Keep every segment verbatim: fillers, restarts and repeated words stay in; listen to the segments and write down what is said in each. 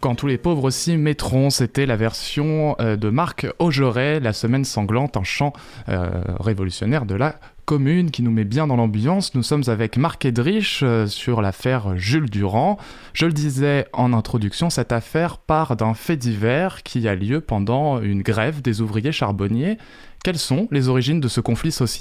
Quand tous les pauvres s'y mettront, c'était la version euh, de Marc Augeret, La semaine sanglante, un chant euh, révolutionnaire de la commune qui nous met bien dans l'ambiance. Nous sommes avec Marc Edrich euh, sur l'affaire Jules Durand. Je le disais en introduction, cette affaire part d'un fait divers qui a lieu pendant une grève des ouvriers charbonniers. Quelles sont les origines de ce conflit social ?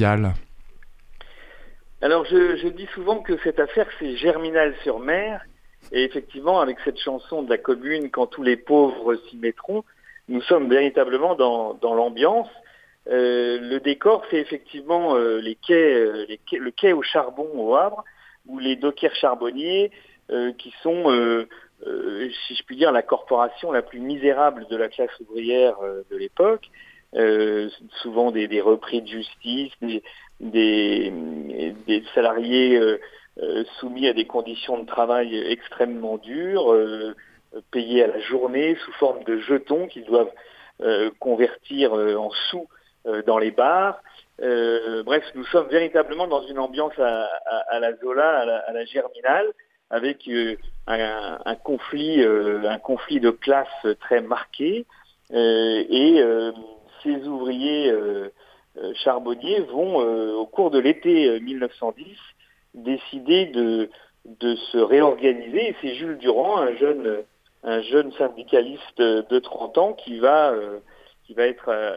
Alors je, je dis souvent que cette affaire c'est Germinal-sur-Mer. Et effectivement, avec cette chanson de la commune, quand tous les pauvres s'y mettront, nous sommes véritablement dans, dans l'ambiance. Euh, le décor, c'est effectivement euh, les quais, euh, les quais, le quai au charbon au Havre, où les dockers charbonniers, euh, qui sont, euh, euh, si je puis dire, la corporation la plus misérable de la classe ouvrière euh, de l'époque, euh, souvent des, des repris de justice, des, des, des salariés euh, Euh, soumis à des conditions de travail extrêmement dures, euh, payés à la journée sous forme de jetons qu'ils doivent euh, convertir euh, en sous euh, dans les bars. Euh, bref, nous sommes véritablement dans une ambiance à, à, à la Zola, à la, à la Germinal, avec euh, un, un conflit, euh, un conflit de classe très marqué. Euh, et euh, ces ouvriers euh, euh, charbonniers vont, euh, au cours de l'été mille neuf cent dix, décidé de, de se réorganiser, et c'est Jules Durand, un jeune, un jeune syndicaliste de trente ans, qui va, euh, qui va être euh,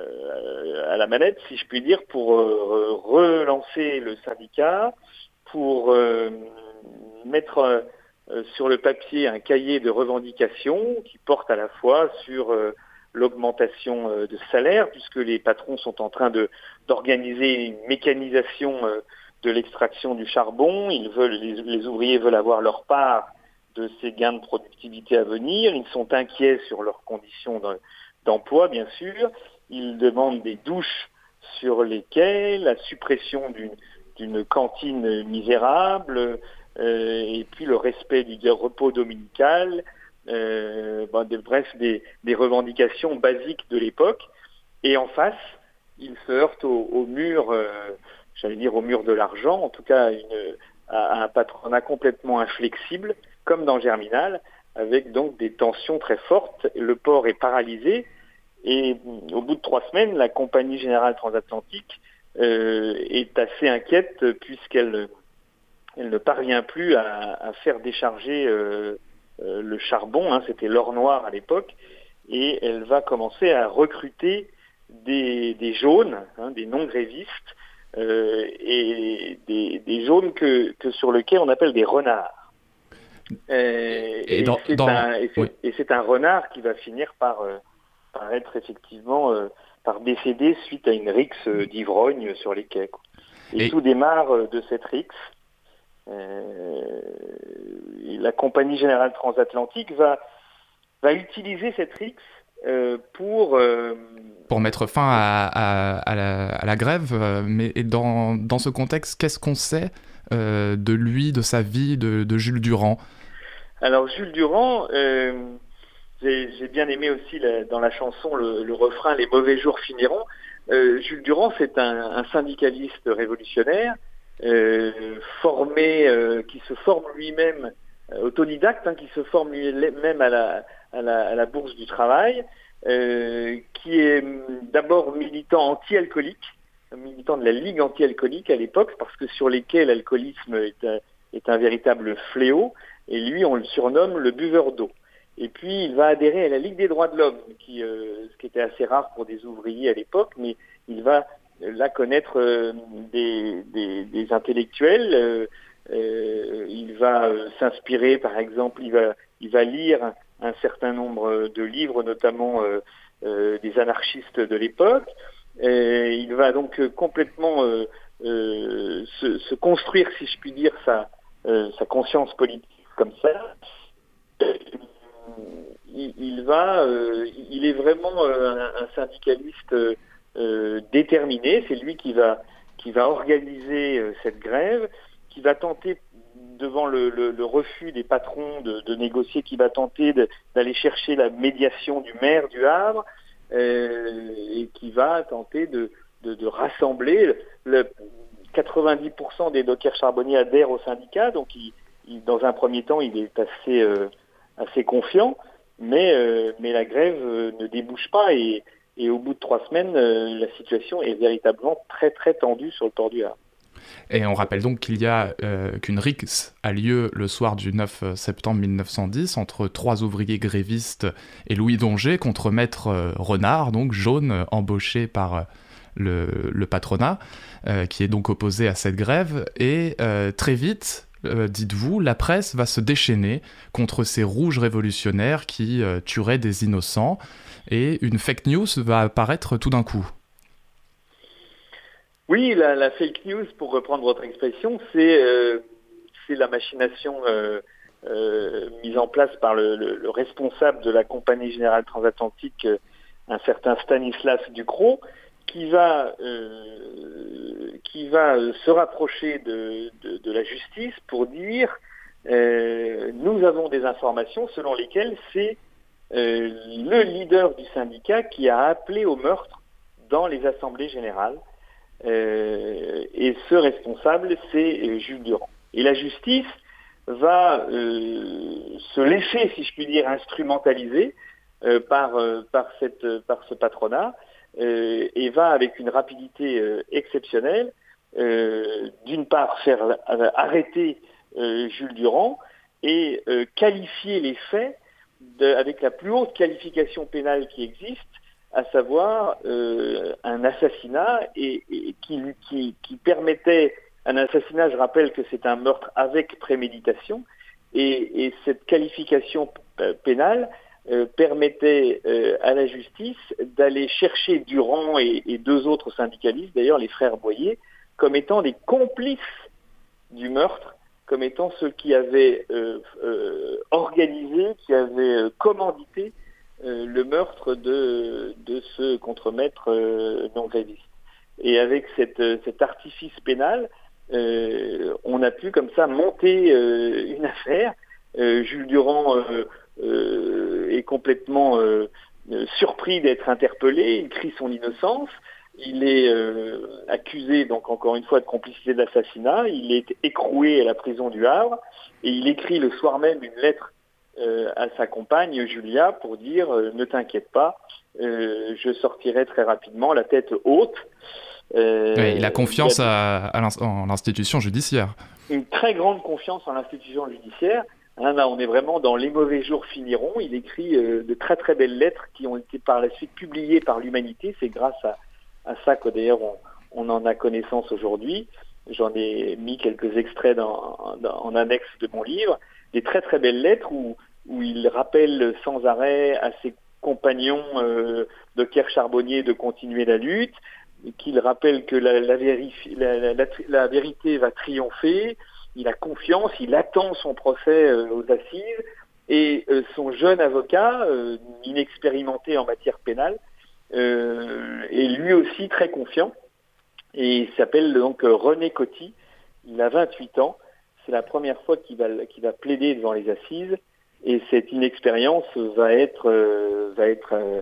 euh, à la manette, si je puis dire, pour euh, relancer le syndicat, pour euh, mettre euh, sur le papier un cahier de revendications qui porte à la fois sur euh, l'augmentation euh, de salaire, puisque les patrons sont en train de d'organiser une mécanisation euh, de l'extraction du charbon. Ils veulent, les, les ouvriers veulent avoir leur part de ces gains de productivité à venir. Ils sont inquiets sur leurs conditions de, d'emploi, bien sûr. Ils demandent des douches sur les quais, la suppression d'une, d'une cantine misérable, euh, et puis le respect du repos dominical. Euh, ben, de, bref, des, des revendications basiques de l'époque. Et en face, ils se heurtent au, au mur... Euh, j'allais dire au mur de l'argent, en tout cas une, à un patronat complètement inflexible, comme dans Germinal, avec donc des tensions très fortes. Le port est paralysé, et au bout de trois semaines, la Compagnie Générale Transatlantique euh, est assez inquiète, puisqu'elle elle ne parvient plus à, à faire décharger euh, euh, le charbon, hein, c'était l'or noir à l'époque, et elle va commencer à recruter des, des jaunes, hein, des non-grévistes, Euh, et des, des jaunes que, que sur le quai on appelle des renards. Euh, et, et, dans, c'est dans... Un, et, c'est, oui. et c'est un renard qui va finir par, euh, par être effectivement euh, par décéder suite à une rixe euh, d'ivrogne sur les quais. Quoi. Et, et tout démarre euh, de cette rixe. Euh, la Compagnie Générale Transatlantique va, va utiliser cette rixe Euh, pour euh... pour mettre fin à, à, à, la, à la grève, euh, mais dans, dans ce contexte, qu'est-ce qu'on sait euh, de lui, de sa vie, de, de Jules Durand ? Alors Jules Durand, euh, j'ai, j'ai bien aimé aussi la, dans la chanson le, le refrain « Les mauvais jours finiront ». Euh, Jules Durand, c'est un, un syndicaliste révolutionnaire, euh, formé, euh, qui se forme lui-même, euh, autodidacte, hein, qui se forme lui-même à la À la, à la Bourse du Travail, euh, qui est d'abord militant anti-alcoolique, militant de la Ligue anti-alcoolique à l'époque, parce que sur les quais, l'alcoolisme est un, est un véritable fléau, et lui, on le surnomme le buveur d'eau. Et puis, il va adhérer à la Ligue des droits de l'homme, qui, euh, ce qui était assez rare pour des ouvriers à l'époque, mais il va euh, là connaître euh, des, des, des intellectuels, euh, euh, il va euh, s'inspirer, par exemple, il va, il va lire un certain nombre de livres, notamment euh, euh, des anarchistes de l'époque. Et il va donc complètement euh, euh, se, se construire, si je puis dire, sa, euh, sa conscience politique comme ça. Il, il va, euh, il est vraiment un, un syndicaliste euh, déterminé. C'est lui qui va, qui va organiser euh, cette grève, qui va tenter devant le, le, le refus des patrons de, de négocier, qui va tenter de, d'aller chercher la médiation du maire du Havre, euh, et qui va tenter de, de, de rassembler. Le, quatre-vingt-dix pour cent des dockers charbonniers adhèrent au syndicat, donc il, il, dans un premier temps, il est assez, euh, assez confiant. mais, euh, mais la grève euh, ne débouche pas et, et au bout de trois semaines, euh, la situation est véritablement très très tendue sur le port du Havre. Et on rappelle donc qu'il y a euh, qu'une rixe a lieu le soir du neuf septembre mille neuf cent dix entre trois ouvriers grévistes et Louis Dongé contre Maître euh, Renard, donc jaune, euh, embauché par euh, le, le patronat, euh, qui est donc opposé à cette grève. Et euh, très vite, euh, dites-vous, la presse va se déchaîner contre ces rouges révolutionnaires qui euh, tueraient des innocents, et une fake news va apparaître tout d'un coup. Oui, la, la fake news, pour reprendre votre expression, c'est euh, c'est la machination euh, euh, mise en place par le, le, le responsable de la Compagnie Générale Transatlantique, euh, un certain Stanislas Ducrot, qui va euh, qui va se rapprocher de, de, de la justice pour dire euh, nous avons des informations selon lesquelles c'est euh, le leader du syndicat qui a appelé au meurtre dans les assemblées générales. Euh, et ce responsable, c'est euh, Jules Durand. Et la justice va euh, se laisser, si je puis dire, instrumentaliser euh, par, euh, par, cette, par ce patronat euh, et va, avec une rapidité euh, exceptionnelle, euh, d'une part faire euh, arrêter euh, Jules Durand et euh, qualifier les faits de, avec la plus haute qualification pénale qui existe, à savoir euh, un assassinat et, et qui, qui, qui permettait un assassinat. Je rappelle que c'est un meurtre avec préméditation et, et cette qualification p- pénale euh, permettait euh, à la justice d'aller chercher Durand et, et deux autres syndicalistes, d'ailleurs les frères Boyer, comme étant des complices du meurtre, comme étant ceux qui avaient euh, euh, organisé, qui avaient euh, commandité Euh, le meurtre de, de ce contremaître euh, non gréviste. Et avec cette, cet artifice pénal, euh, on a pu comme ça monter euh, une affaire. Euh, Jules Durand euh, euh, est complètement euh, surpris d'être interpellé, il crie son innocence, il est euh, accusé, donc encore une fois, de complicité d'assassinat, il est écroué à la prison du Havre, et il écrit le soir même une lettre Euh, à sa compagne Julia pour dire euh, ne t'inquiète pas, euh, je sortirai très rapidement la tête haute. Euh, ouais, il a confiance il a à, à en l'institution judiciaire. Une très grande confiance en l'institution judiciaire. Hein, là, on est vraiment dans les mauvais jours finiront. Il écrit euh, de très très belles lettres qui ont été par la suite publiées par l'Humanité. C'est grâce à, à ça que d'ailleurs on, on en a connaissance aujourd'hui. J'en ai mis quelques extraits dans, dans, en annexe de mon livre. Des très très belles lettres où, où il rappelle sans arrêt à ses compagnons euh, de Pierre Charbonnier de continuer la lutte, qu'il rappelle que la, la, vérif- la, la, la, la vérité va triompher, il a confiance, il attend son procès euh, aux assises, et euh, son jeune avocat, euh, inexpérimenté en matière pénale, euh, est lui aussi très confiant, et il s'appelle donc René Coty, il a vingt-huit ans. C'est la première fois qu'il va, qu'il va plaider devant les assises et cette inexpérience va être, euh, va être, euh,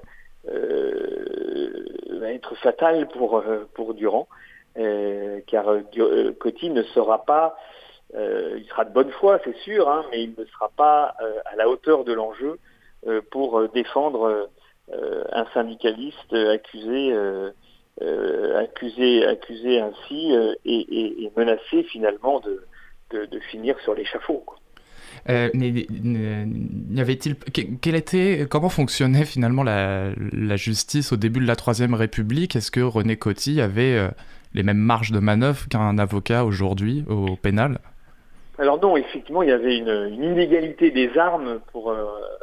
euh, va être fatale pour, euh, pour Durand, euh, car euh, Coty ne sera pas, euh, il sera de bonne foi, c'est sûr, hein, mais il ne sera pas euh, à la hauteur de l'enjeu euh, pour défendre euh, un syndicaliste accusé, euh, euh, accusé, accusé ainsi euh, et, et, et menacé finalement de De, de finir sur l'échafaud. Euh, mais n'y avait-il quel était, comment fonctionnait finalement la, la justice au début de la Troisième République? Est-ce que René Coty avait euh, les mêmes marges de manœuvre qu'un avocat aujourd'hui au pénal? Alors non, effectivement, il y avait une, une inégalité des armes pour euh,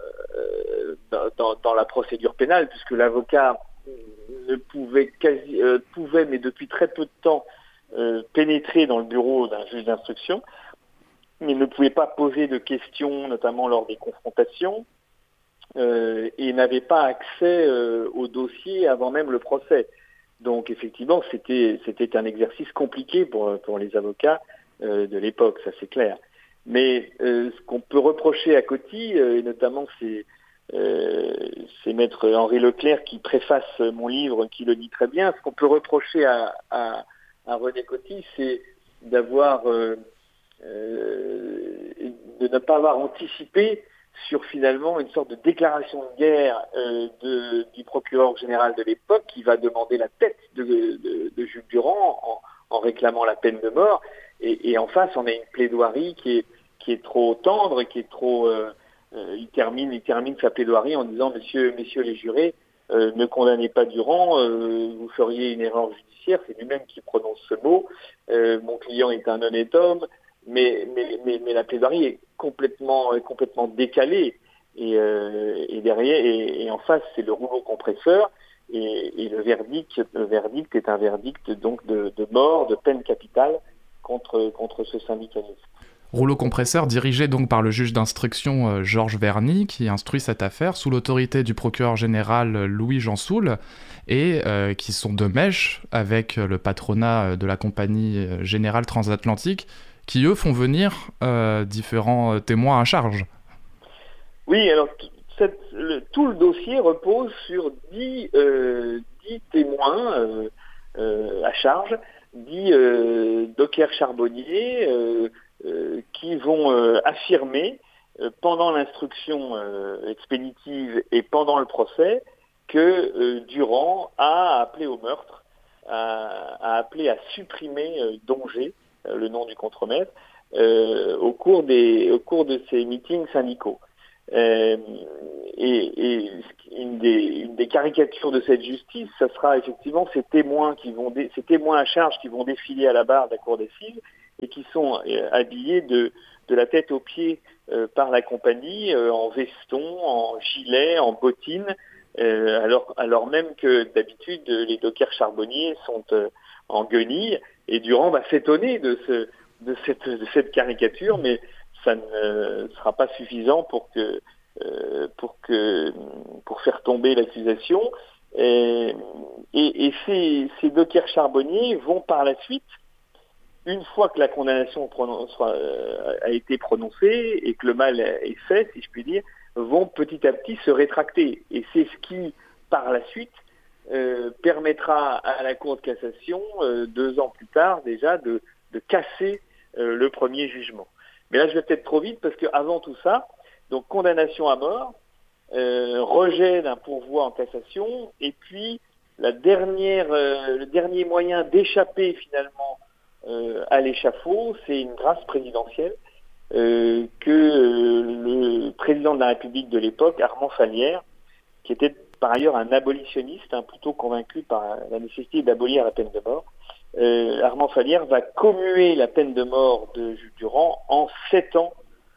euh, dans, dans la procédure pénale, puisque l'avocat ne pouvait quasi euh, pouvait, mais depuis très peu de temps, Euh, pénétrer dans le bureau d'un juge d'instruction, mais ne pouvait pas poser de questions, notamment lors des confrontations, euh, et n'avait pas accès euh, au dossier avant même le procès. Donc effectivement, c'était c'était un exercice compliqué pour pour les avocats euh, de l'époque, ça c'est clair. Mais euh, ce qu'on peut reprocher à Coty, euh, et notamment c'est euh, c'est maître Henri Leclerc qui préface mon livre, qui le dit très bien, ce qu'on peut reprocher à, à à René Coty, c'est d'avoir euh, euh, de ne pas avoir anticipé sur finalement une sorte de déclaration de guerre euh, de, du procureur général de l'époque qui va demander la tête de, de, de Jules Durand en, en réclamant la peine de mort. Et, et en face, on a une plaidoirie qui est, qui est trop tendre, qui est trop... Euh, euh, il, termine, il termine sa plaidoirie en disant « Messieurs, messieurs les jurés, euh, ne condamnez pas Durand, euh, vous feriez une erreur judiciaire. » C'est lui-même qui prononce ce mot. Euh, « Mon client est un honnête homme. » Mais, mais, mais, mais la plaidoirie est complètement, complètement décalée. Et, euh, et derrière, et, et en face, c'est le rouleau compresseur. Et, et le verdict, le verdict est un verdict donc de, de mort, de peine capitale contre, contre ce syndicalisme. Rouleau compresseur dirigé donc par le juge d'instruction euh, Georges Verny, qui instruit cette affaire sous l'autorité du procureur général euh, Louis-Jean Soule, et euh, qui sont de mèche avec euh, le patronat de la compagnie euh, générale transatlantique, qui eux font venir euh, différents euh, témoins à charge. Oui, alors t- cette, le, tout le dossier repose sur dix, euh, dix témoins euh, euh, à charge, dix euh, dockers charbonniers euh, euh, qui vont euh, affirmer euh, pendant l'instruction euh, expéditive et pendant le procès que euh, Durand a appelé au meurtre, a, a appelé à supprimer euh, Dongé, euh, le nom du contremaître, euh, au cours des, au cours de ces meetings syndicaux. Euh, et, et une, des, une des caricatures de cette justice, ça sera effectivement ces témoins qui vont, dé, ces témoins à charge qui vont défiler à la barre de la cour d'assises et qui sont euh, habillés de, de la tête aux pieds euh, par la compagnie, euh, en veston, en gilet, en bottines, euh, alors, alors même que d'habitude les dockers charbonniers sont euh, en guenilles. Et Durand va s'étonner de, ce, de, cette, de cette caricature, mais ça ne sera pas suffisant pour que euh, pour que pour faire tomber l'accusation. Et, et, et ces, ces dockers charbonniers vont par la suite, une fois que la condamnation prononce, euh, a été prononcée et que le mal est fait, si je puis dire, vont petit à petit se rétracter. Et c'est ce qui, par la suite, euh, permettra à la Cour de cassation, euh, deux ans plus tard déjà, de, de casser euh, le premier jugement. Mais là, je vais peut-être trop vite parce qu'avant tout ça, donc condamnation à mort, euh, rejet d'un pourvoi en cassation, et puis la dernière, euh, le dernier moyen d'échapper finalement euh, à l'échafaud, c'est une grâce présidentielle euh, que euh, le président de la République de l'époque, Armand Fallières, qui était par ailleurs un abolitionniste, hein, plutôt convaincu par la nécessité d'abolir la peine de mort, Euh, Armand Fallières va commuer la peine de mort de Jules Durand en sept ans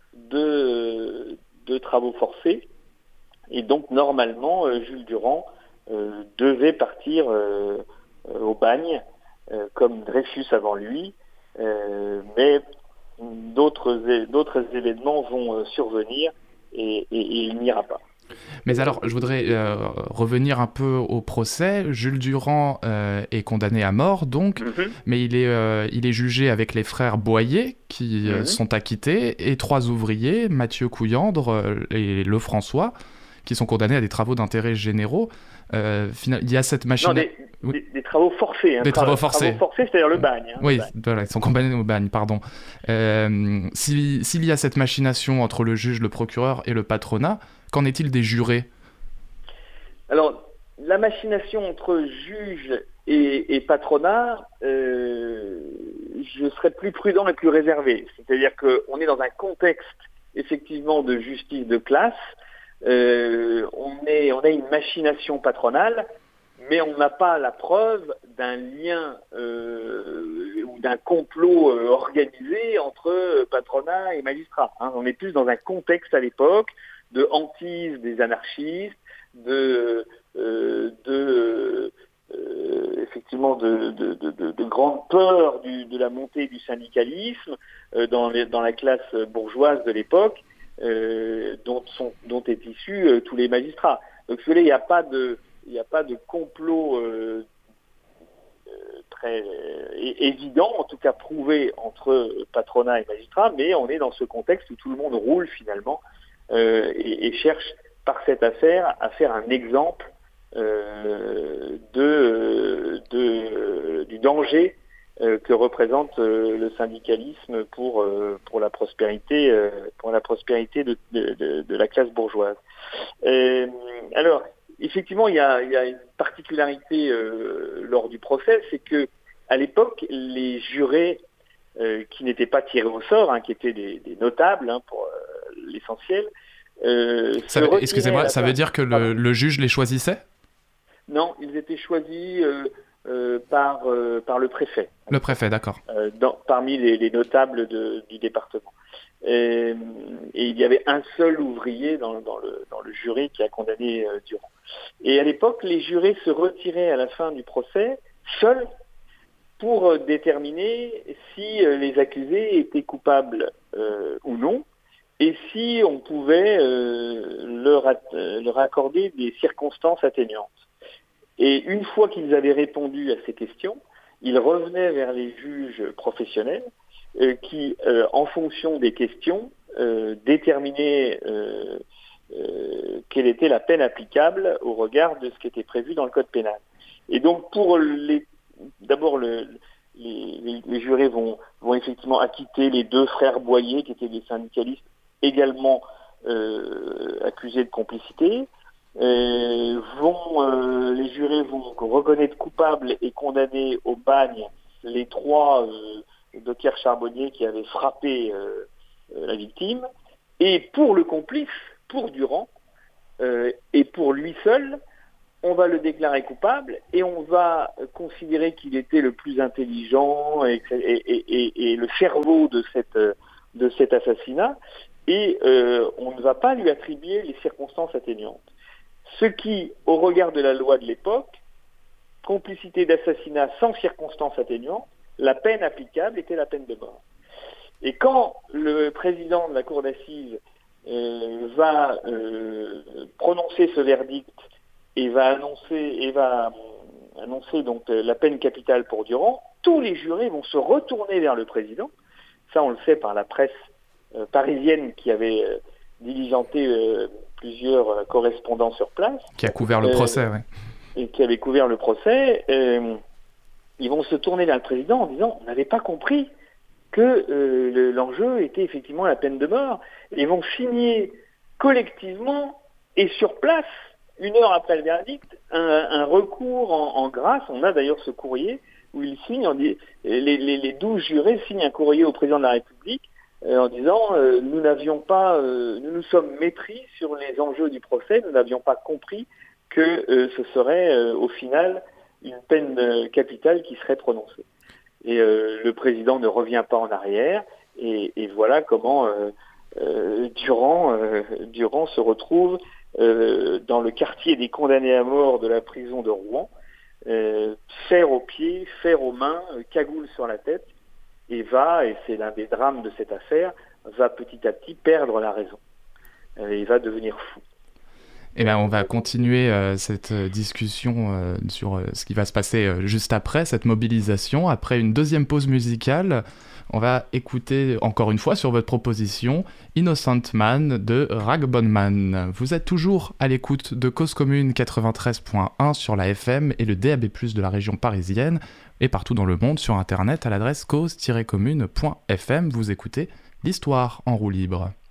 de, de travaux forcés. Et donc, normalement, euh, Jules Durand euh, devait partir euh, euh, au bagne, euh, comme Dreyfus avant lui, euh, mais d'autres, d'autres événements vont euh, survenir et, et, et il n'ira pas. Mais alors, je voudrais euh, revenir un peu au procès. Jules Durand euh, est condamné à mort, donc, mm-hmm. mais il est, euh, il est jugé avec les frères Boyer, qui euh, mm-hmm. sont acquittés, et trois ouvriers, Mathieu Couillandre euh, et Lefrançois, qui sont condamnés à des travaux d'intérêt généraux. Euh, final... Il y a cette machine... Non, des, oui. des, des travaux forcés. Hein, des tra- travaux forcés. Travaux forcés, c'est-à-dire le bagne. Hein, oui, le bagne. Voilà, ils sont condamnés au bagne, pardon. Euh, si, s'il y a cette machination entre le juge, le procureur et le patronat, qu'en est-il des jurés ? Alors, la machination entre juge et, et patronat, euh, je serais plus prudent et plus réservé. C'est-à-dire qu'on est dans un contexte, effectivement, de justice de classe. Euh, on, est, on a une machination patronale, mais on n'a pas la preuve d'un lien euh, ou d'un complot euh, organisé entre patronat et magistrat. Hein. On est plus dans un contexte à l'époque de hantise des anarchistes, de, euh, de euh, effectivement de, de, de, de, de grande peur du, de la montée du syndicalisme euh, dans, les, dans la classe bourgeoise de l'époque, euh, dont, sont, dont est issus euh, tous les magistrats. Donc, il n'y a pas de, il n'y a pas de complot euh, euh, très euh, évident, en tout cas prouvé entre patronat et magistrat, mais on est dans ce contexte où tout le monde roule finalement euh, et, et cherche par cette affaire à faire un exemple euh, de, de, du danger euh, que représente euh, le syndicalisme pour euh, pour la prospérité euh, pour la prospérité de, de, de, de la classe bourgeoise. Euh, alors effectivement, il y a, il y a une particularité euh, lors du procès, c'est que à l'époque, les jurés euh, qui n'étaient pas tirés au sort, hein, qui étaient des, des notables hein, pour euh, l'essentiel. Euh, ça veut, excusez-moi, ça veut dire que le, le juge les choisissait ? Non, ils étaient choisis euh, euh, par euh, par le préfet. Le préfet, d'accord. Euh, dans, parmi les, les notables de, du département. Et, et il y avait un seul ouvrier dans, dans, le, dans le jury qui a condamné euh, Durand. Et à l'époque, les jurés se retiraient à la fin du procès seuls pour euh, déterminer si euh, les accusés étaient coupables euh, ou non, et si on pouvait euh, leur, at- leur accorder des circonstances atténuantes. Et une fois qu'ils avaient répondu à ces questions, ils revenaient vers les juges professionnels euh, qui, euh, en fonction des questions, euh, déterminaient euh, euh, quelle était la peine applicable au regard de ce qui était prévu dans le code pénal. Et donc, pour les, d'abord, le, les, les, les jurés vont, vont effectivement acquitter les deux frères Boyer, qui étaient des syndicalistes également euh, accusés de complicité. Euh, vont, euh, les jurés vont reconnaître coupables et condamner au bagne les trois euh, dockers charbonniers qui avaient frappé euh, euh, la victime. Et pour le complice, pour Durand, euh, et pour lui seul, on va le déclarer coupable et on va considérer qu'il était le plus intelligent et, et, et, et le cerveau de, cette, de cet assassinat, et euh, on ne va pas lui attribuer les circonstances atténuantes. Ce qui, au regard de la loi de l'époque, complicité d'assassinat sans circonstances atténuantes, la peine applicable était la peine de mort. Et quand le président de la cour d'assises euh, va euh, prononcer ce verdict et va annoncer, et va annoncer donc la peine capitale pour Durand, tous les jurés vont se retourner vers le président. Ça, on le sait par la presse euh, parisienne qui avait euh, diligenté euh, plusieurs euh, correspondants sur place. Qui a couvert le euh, procès, oui. Et qui avait couvert le procès. Euh, ils vont se tourner vers le président en disant « On n'avait pas compris que euh, le, l'enjeu était effectivement la peine de mort. » Ils vont signer collectivement et sur place, une heure après le verdict, un, un recours en, en grâce. On a d'ailleurs ce courrier où ils signent, on dit, les, les, les douze jurés signent un courrier au président de la République euh, en disant euh, nous n'avions pas, euh, nous nous sommes mépris sur les enjeux du procès, nous n'avions pas compris que euh, ce serait euh, au final une peine euh, capitale qui serait prononcée. Et euh, le président ne revient pas en arrière, et, et voilà comment euh, euh, Durand, euh, Durand se retrouve euh, dans le quartier des condamnés à mort de la prison de Rouen, euh, fer aux pieds, fer aux mains, euh, cagoule sur la tête, et va, et c'est l'un des drames de cette affaire, va petit à petit perdre la raison. Euh, il va devenir fou. Eh bien, on va continuer euh, cette discussion euh, sur euh, ce qui va se passer euh, juste après, cette mobilisation. Après une deuxième pause musicale, on va écouter encore une fois sur votre proposition Innocent Man de Ragbonman. Vous êtes toujours à l'écoute de Cause Commune quatre-vingt-treize point un sur la F M et le D A B plus, de la région parisienne et partout dans le monde sur Internet à l'adresse cause tiret commune point f m. Vous écoutez l'histoire en roue libre.